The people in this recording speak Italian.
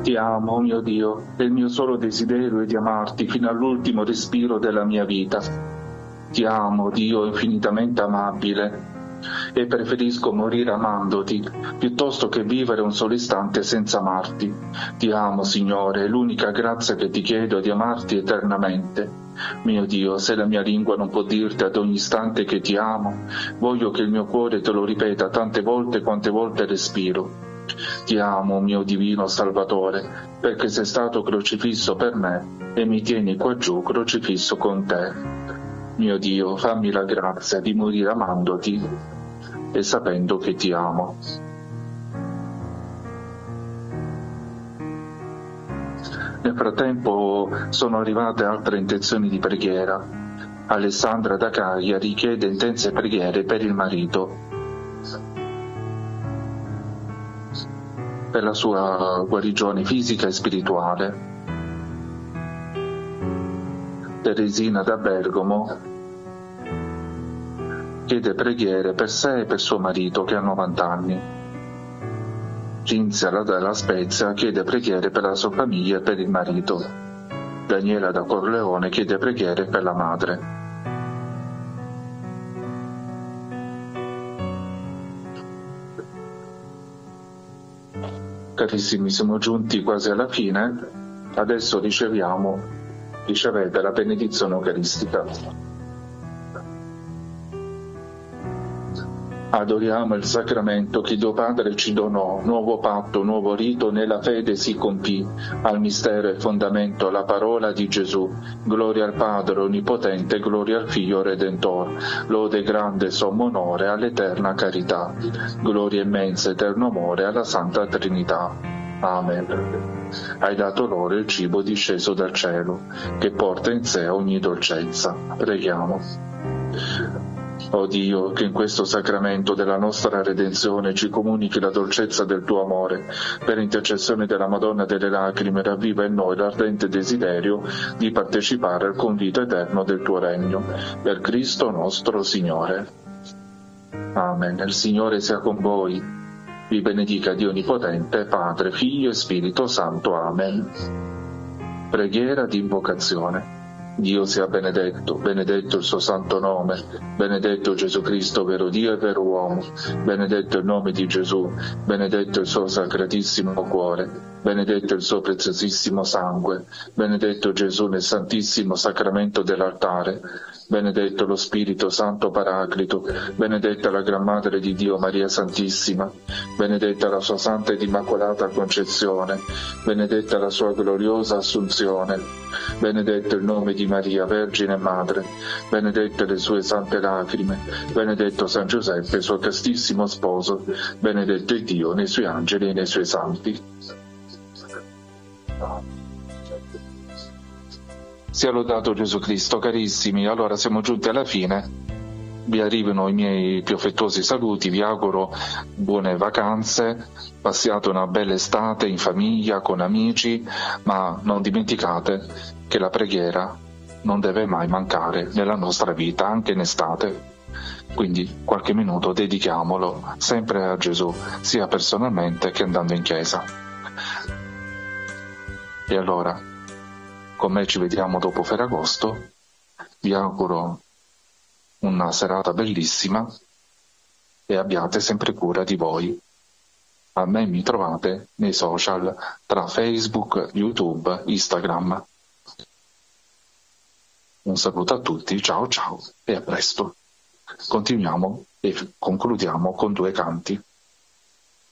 Ti amo, mio Dio, e il mio solo desiderio è di amarti fino all'ultimo respiro della mia vita. Ti amo, Dio infinitamente amabile, e preferisco morire amandoti piuttosto che vivere un solo istante senza amarti. Ti amo, Signore, e l'unica grazia che ti chiedo è di amarti eternamente. Mio Dio, se la mia lingua non può dirti ad ogni istante che ti amo, voglio che il mio cuore te lo ripeta tante volte quante volte respiro. Ti amo, mio divino Salvatore, perché sei stato crocifisso per me e mi tieni qua giù crocifisso con te. Mio Dio, fammi la grazia di morire amandoti e sapendo che ti amo. Nel frattempo sono arrivate altre intenzioni di preghiera. Alessandra da Cagliari richiede intense preghiere per il marito, per la sua guarigione fisica e spirituale. Teresina da Bergamo chiede preghiere per sé e per suo marito che ha 90 anni. Cinzia dalla Spezia chiede preghiere per la sua famiglia e per il marito. Daniela da Corleone chiede preghiere per la madre. Carissimi, siamo giunti quasi alla fine. Adesso ricevete la benedizione eucaristica. Adoriamo il sacramento che Dio Padre ci donò, nuovo patto, nuovo rito, nella fede si compì, al mistero e fondamento la parola di Gesù. Gloria al Padre Onnipotente, gloria al Figlio Redentore, lode grande sommo onore all'eterna carità, gloria immensa eterno amore alla Santa Trinità. Amen. Hai dato loro il cibo disceso dal cielo, che porta in sé ogni dolcezza. Preghiamo. O Dio, che in questo sacramento della nostra redenzione ci comunichi la dolcezza del tuo amore, per intercessione della Madonna delle Lacrime ravviva in noi l'ardente desiderio di partecipare al convito eterno del tuo regno. Per Cristo nostro Signore. Amen. Il Signore sia con voi. Vi benedica Dio Onnipotente, Padre, Figlio e Spirito Santo. Amen. Preghiera di invocazione. Dio sia benedetto, benedetto il suo santo nome, benedetto Gesù Cristo, vero Dio e vero uomo, benedetto il nome di Gesù, benedetto il suo sacratissimo cuore, benedetto il suo preziosissimo sangue, benedetto Gesù nel santissimo sacramento dell'altare, benedetto lo Spirito Santo Paraclito, benedetta la Gran Madre di Dio Maria Santissima, benedetta la sua santa ed immacolata concezione, benedetta la sua gloriosa assunzione, benedetto il nome di Maria, Vergine e Madre, benedette le sue sante lacrime, benedetto San Giuseppe, suo castissimo sposo, benedetto il Dio nei suoi angeli e nei suoi santi. Sia lodato Gesù Cristo. Carissimi, allora siamo giunti alla fine, vi arrivano i miei più affettuosi saluti, vi auguro buone vacanze, passiate una bella estate in famiglia, con amici, ma non dimenticate che la preghiera non deve mai mancare nella nostra vita, anche in estate. Quindi qualche minuto dedichiamolo sempre a Gesù, sia personalmente che andando in chiesa. E allora, con me ci vediamo dopo Ferragosto, vi auguro una serata bellissima e abbiate sempre cura di voi. A me mi trovate nei social tra Facebook, YouTube, Instagram. Un saluto a tutti, ciao ciao e a presto. Continuiamo e concludiamo con 2 canti.